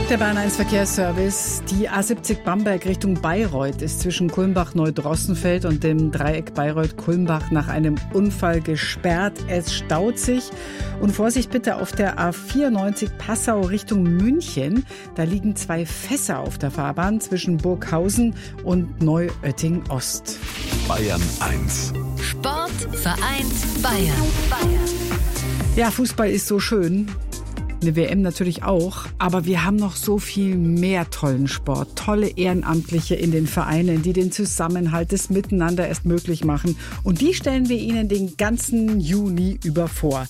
Der Bayern 1 Verkehrsservice. Die A70 Bamberg Richtung Bayreuth ist zwischen Kulmbach-Neudrossenfeld und dem Dreieck Bayreuth-Kulmbach nach einem Unfall gesperrt. Es staut sich. Und Vorsicht bitte auf der A94 Passau Richtung München. Da liegen 2 Fässer auf der Fahrbahn zwischen Burghausen und Neuötting-Ost. Bayern 1. Sport vereint Bayern. Ja, Fußball ist so schön. Eine WM natürlich auch, aber wir haben noch so viel mehr tollen Sport, tolle Ehrenamtliche in den Vereinen, die den Zusammenhalt, das Miteinander erst möglich machen. Und die stellen wir Ihnen den ganzen Juni über vor.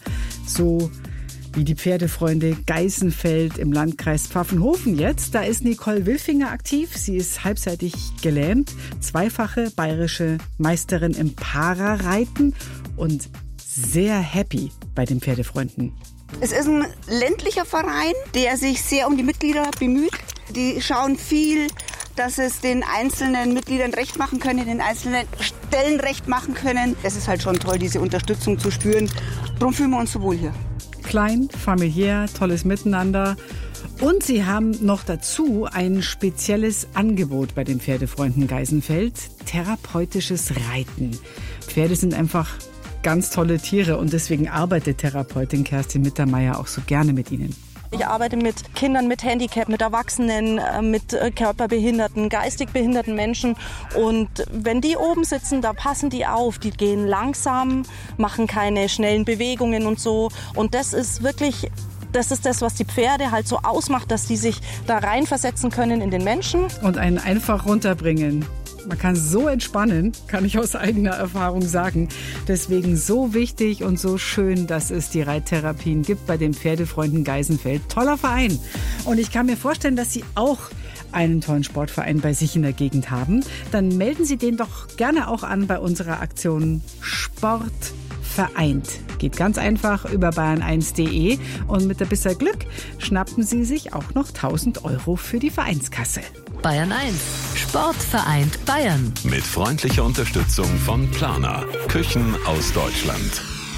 So wie die Pferdefreunde Geisenfeld im Landkreis Pfaffenhofen jetzt. Da ist Nicole Wilfinger aktiv. Sie ist halbseitig gelähmt, zweifache bayerische Meisterin im Parareiten und sehr happy bei den Pferdefreunden. Es ist ein ländlicher Verein, der sich sehr um die Mitglieder bemüht. Die schauen viel, dass es den einzelnen Mitgliedern recht machen können, den einzelnen Stellen recht machen können. Es ist halt schon toll, diese Unterstützung zu spüren. Darum fühlen wir uns so wohl hier. Klein, familiär, tolles Miteinander. Und sie haben noch dazu ein spezielles Angebot bei den Pferdefreunden Geisenfeld. Therapeutisches Reiten. Pferde sind einfach ganz tolle Tiere und deswegen arbeitet Therapeutin Kerstin Mittermeier auch so gerne mit ihnen. Ich arbeite mit Kindern mit Handicap, mit Erwachsenen, mit körperbehinderten, geistig behinderten Menschen. Und wenn die oben sitzen, da passen die auf. Die gehen langsam, machen keine schnellen Bewegungen und so. Und das ist wirklich, das ist das, was die Pferde halt so ausmacht, dass die sich da reinversetzen können in den Menschen. Und einen einfach runterbringen. Man kann so entspannen, kann ich aus eigener Erfahrung sagen. Deswegen so wichtig und so schön, dass es die Reittherapien gibt bei den Pferdefreunden Geisenfeld. Toller Verein. Und ich kann mir vorstellen, dass Sie auch einen tollen Sportverein bei sich in der Gegend haben. Dann melden Sie den doch gerne auch an bei unserer Aktion Sport vereint. Geht ganz einfach über bayern1.de und mit ein bisschen Glück schnappen Sie sich auch noch 1.000 € für die Vereinskasse. Bayern 1. Sport vereint Bayern. Mit freundlicher Unterstützung von Planer. Küchen aus Deutschland.